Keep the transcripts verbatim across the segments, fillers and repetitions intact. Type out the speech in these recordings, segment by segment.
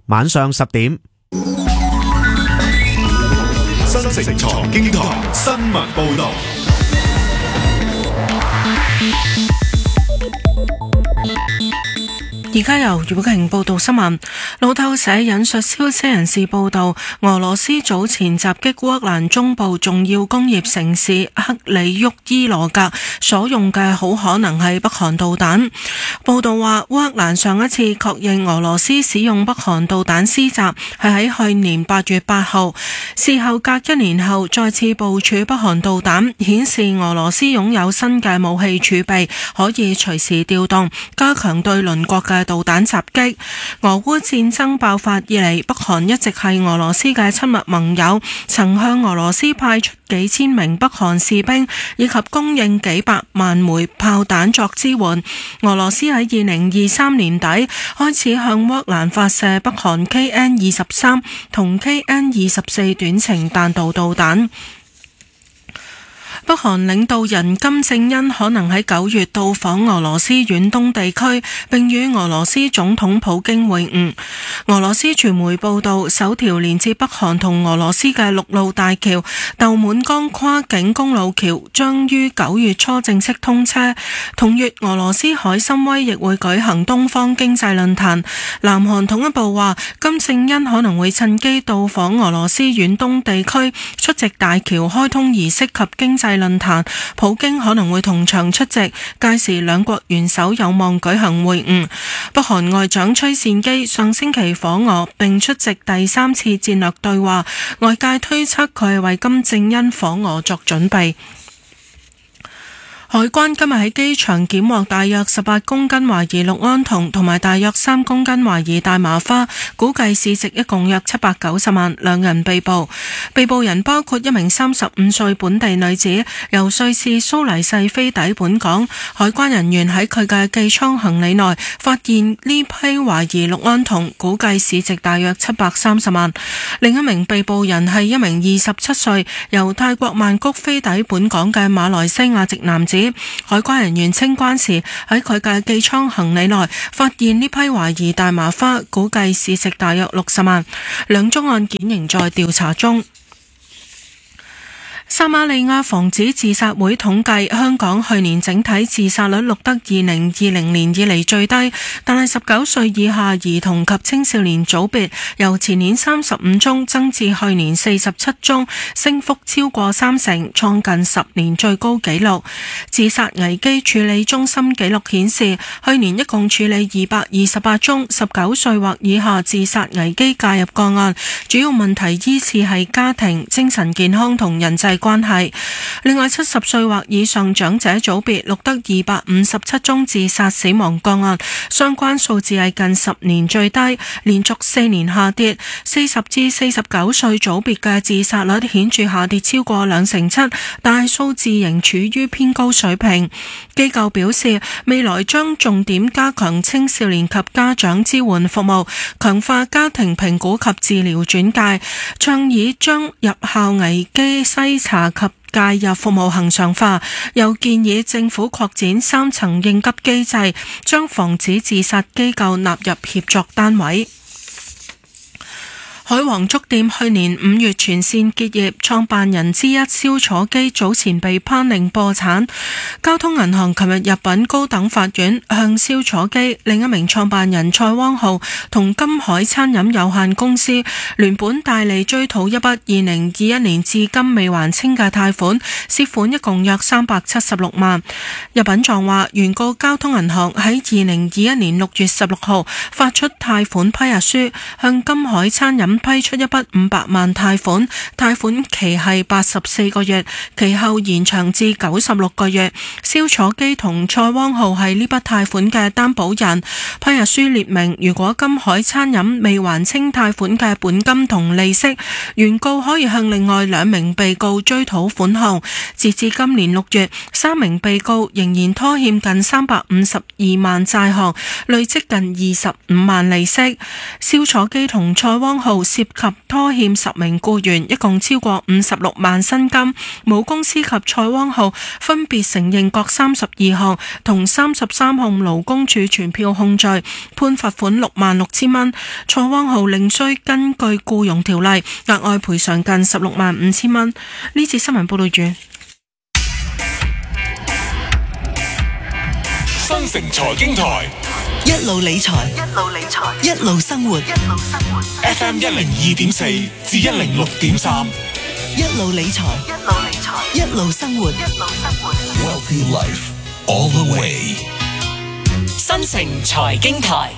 晚上十點。 新城財經台新聞報道。 而家由葉景報道新聞。路透社引述消息人士報道，俄羅斯早前襲擊烏克蘭中部重要工業城市克里沃伊羅格，所用嘅好可能係北韓導彈。報道話，烏克蘭上一次確認俄羅斯使用北韓導彈施襲係喺去年八月八號，事後隔一年後再次部署北韓導彈，顯示俄羅斯擁有新嘅武器儲備，可以隨時調動，加強對鄰國嘅導彈襲擊。俄烏戰爭爆發以嚟，北韓一直係俄羅斯嘅親密盟友，曾向俄羅斯派出幾千名北韓士兵，以及供應幾百萬枚炮彈作支援。俄羅斯喺二零二三年底開始向烏克蘭發射北韓 K N 二十三同 K N 二十四短程彈道導彈。北韓領導人金正恩可能喺九月到訪俄羅斯遠東地區，並與俄羅斯總統普京會晤。俄羅斯傳媒報道，首條連接北韓同俄羅斯嘅陸路大橋豆滿江跨境公路橋將於九月初正式通車。同月，俄羅斯海參崴亦會舉行東方經濟論壇。南韓統一部話，金正恩可能會趁機到訪俄羅斯遠東地區，出席大橋開通儀式及經濟論壇，普京可能會同場出席，屆時兩國元首有望舉行會晤。北韓外長崔善基上星期訪俄並出席第三次戰略對話，外界推測佢係為金正恩訪俄作準備。海關今日喺機場檢獲大約十八公斤懷疑氯胺酮同埋大約三公斤懷疑大麻花，估計市值一共約七百九十萬，兩人被捕。被捕人包括一名三十五歲本地女子，由瑞士蘇黎世飛抵本港。海關人員喺佢嘅寄艙行李內發現呢批懷疑氯胺酮，估計市值大約七百三十萬。另一名被捕人係一名二十七歲由泰國曼谷飛抵本港嘅馬來西亞籍男子。海關人員清關時喺佢嘅寄艙行李內發現呢批懷疑大麻花，估計市值大約六十萬。兩宗案件仍在調查中。撒瑪利亞防止自殺會統計，香港去年整體自殺率錄得二零二零年以嚟最低，但係十九歲以下兒童及青少年組別由前年三十五宗增至去年四十七宗，升幅超過三成，創近十年最高紀錄。自殺危機處理中心紀錄顯示，去年一共處理二百二十八宗十九歲或以下自殺危機介入個案，主要問題依次係家庭、精神健康同人際關係。另外，七十歲或以上長者組別錄得二百五十七宗自殺死亡個案，相關數字係近十年最低，連續四年下跌。四十至四十九歲組別嘅自殺率顯著下跌超過兩成七，但係數字仍處於偏高水平。機構表示，未來將重點加強青少年及家長支援服務，強化家庭評估及治療轉介，倡議將入校危機篩查及介入服務恆常化，又建議政府擴展三層應急機制，將防止自殺機構納入協作單位。海皇粥店去年五月全線結業，創辦人之一蕭楚基早前被頒令破產。交通銀行琴日入稟高等法院，向蕭楚基、另一名創辦人蔡汪浩同金海餐飲有限公司聯本帶利追討一筆二零二一年至今未還清嘅貸款，涉款一共約三百七十六萬。入稟狀話，原告交通銀行喺二零二一年六月十六號發出貸款批核書，向金海餐飲批出一筆五百萬貸款，貸款期係八十四個月，其後延長至九十六個月。蕭楚基同蔡汪浩係呢筆貸款嘅擔保人。批核書列明，如果金海餐飲未還清貸款嘅本金同利息，原告可以向另外兩名被告追討款項。截至今年六月，三名被告仍然拖欠近三百五十二萬債項，累積近二十五萬利息。蕭楚基同蔡汪浩涉及拖欠十名僱員，一共超過五十六萬薪金。母公司及蔡汪浩分別承認各三十二項同三十三項勞工處傳票控罪，判罰款六萬六千蚊。蔡汪浩另需根據僱傭條例額外賠償近十六萬五千蚊。呢節新聞報道完。 新城財經台一路理財，一路理財，一路生活，一路生活。 F M 一零二點四至一零六點三， 一路理財，一路理財，一路生活，一路生活。 Wealthy Life all the way。 新城財經台，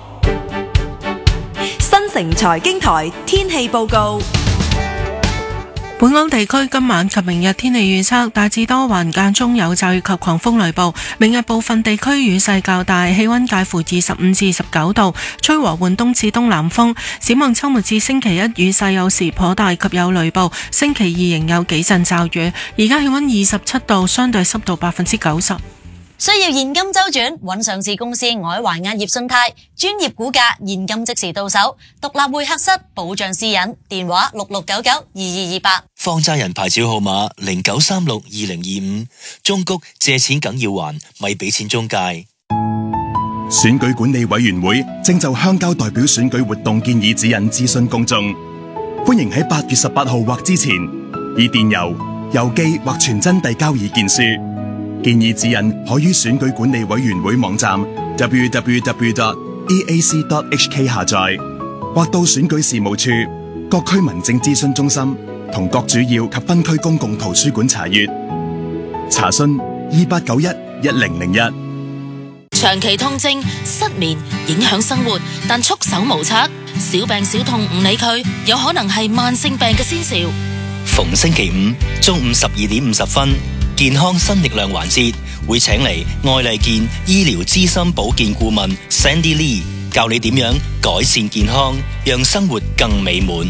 新城財經台天氣報告。 本港地區今晚及明日天氣預測大致多雲，間中有驟雨及狂風雷暴。明日部分地區雨勢較大，氣溫介乎二十五至十九度，吹和緩東至東南風。展望週末至星期一雨勢有時頗大及有雷暴，星期二仍有幾陣驟雨。而家氣溫二十七度，相對濕度百分之九十。 需要現金周轉，揾上市公司外環亞業信貸，專業估價，現金即時到手，獨立會客室，保障私隱，電話六六九九二二二八。 放債人牌照號碼零九三六二零二五。中谷借錢梗要還，咪俾錢中介。 選舉管理委員會正就鄉郊代表選舉活動建議指引諮詢公眾，歡迎喺八月十八號或之前以電郵、郵寄或傳真遞交意見書。建議指引可於選舉管理委員會網站 double-u double-u double-u dot e a c dot h k 下載，或到選舉事務處、各區民政諮詢中心同各主要及分區公共圖書館查閱。查詢二八九一一零零一。 長期痛症、失眠影響生活，但束手無策，小病小痛唔理佢，有可能係慢性病嘅先兆。 逢星期五中午十二點五十分，健康新力量環節會請嚟愛麗健醫療資深保健顧問 Sandy Lee 教你點樣改善健康，讓生活更美滿。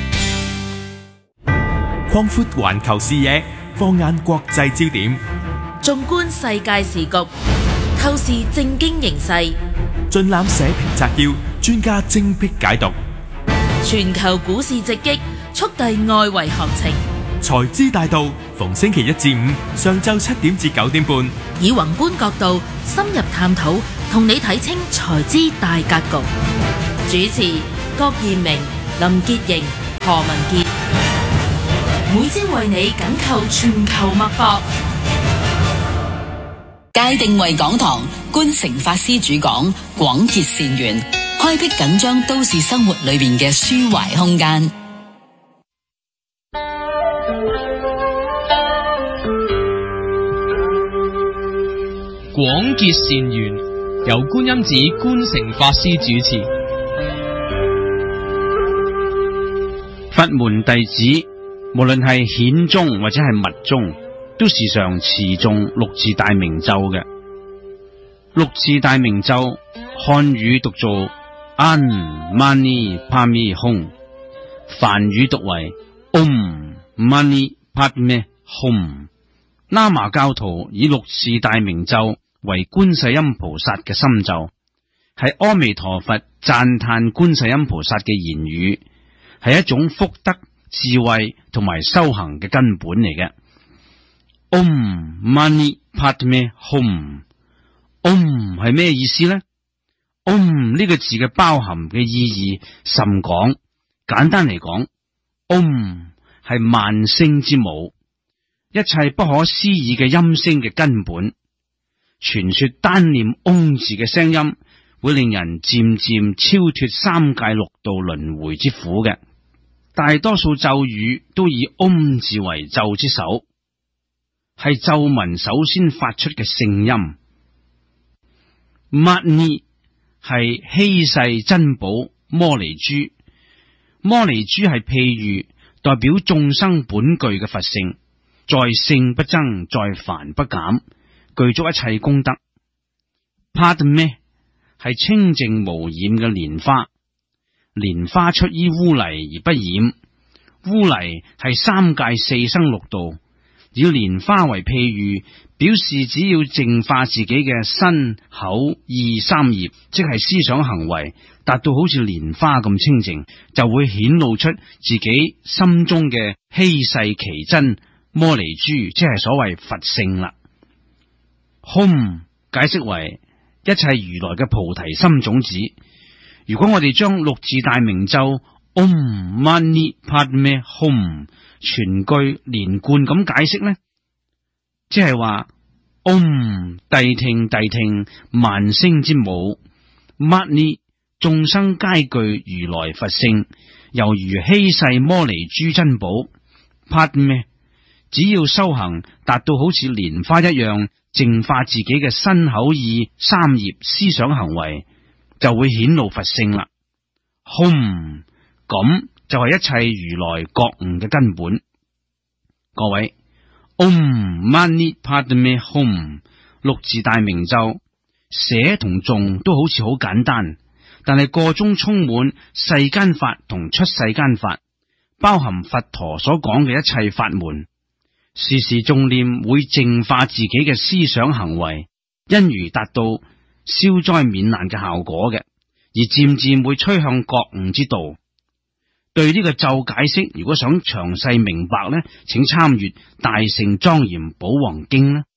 擴闊環球視野，放眼國際焦點， 縱觀世界時局，透視政經形勢， 盡覽社評摘要，專家精闢解讀。 全球股市直擊，速遞外圍行情。 財資大道，逢星期一至五上晝七點至九點半， 以宏觀角度深入探討，同你睇清財資大格局。主持郭彥明、林潔瑩、何文傑，每朝為你緊扣全球脈搏。 界定為港堂，觀誠法師主講，廣結善緣，開闢緊張都市生活裏面嘅抒懷空間。 廣結善緣，由觀音寺觀誠法師主持。 佛門弟子無論係顯宗或者係密宗，都時常持誦六字大明咒嘅。六字大明咒漢語讀做安曼尼帕咪吽，梵語讀為 Om Mani Padme Hum。喇嘛教徒以六字大明咒為觀世音菩薩嘅心咒，係阿彌陀佛讚歎觀世音菩薩嘅言語，係一種福德、智慧同埋修行嘅根本嚟嘅。Om Mani Padme Hum，Om 係咩意思呢？ Om 呢個字嘅包含嘅意義甚廣，簡單嚟講 Om 係萬聲之母，一切不可思議嘅音聲嘅根本。傳說單念嗡字嘅聲音會令人漸漸超脫三界六道輪迴之苦嘅。大多數咒語都以嗡字為咒之首，係咒文首先發出嘅聖音。Mani 係稀世珍寶摩尼珠，摩尼珠係譬喻，代表眾生本具嘅佛性，在聖不增，在凡不減，具足一切功德。Padme 係清淨無染嘅蓮花，蓮花出於污泥而不染，污泥係三界四生六道，以蓮花為譬喻，表示只要淨化自己嘅身口意三業，即係思想行為， 達到好似蓮花咁清淨，就會顯露出自己心中嘅稀世奇珍摩尼珠，即係所謂佛性啦。吽解釋為一切如來嘅菩提心種子。如果我哋將六字大明咒 Om Mani Padme Hum 全句連貫咁解釋呢，即係話 Om 諦聽諦聽萬聲之母 Mani 眾生皆具如來佛性，猶如稀世摩尼珠珍寶 Padme 只要修行達到好似蓮花一樣淨化自己嘅身口意三業思想行為，就會顯露佛性啦。Hum 咁就係一切如來覺悟嘅根本。各位 Om Mani Padme Hum 六字大明咒寫同誦都好似好簡單，但係個中充滿世間法同出世間法，包含佛陀所講嘅一切法門。時時誦念會淨化自己嘅思想行為，因而達到消災免難嘅效果嘅，而漸漸會趨向覺悟之道。對呢個咒解釋，如果想詳細明白呢，請參閱《大乘莊嚴寶王經》呢。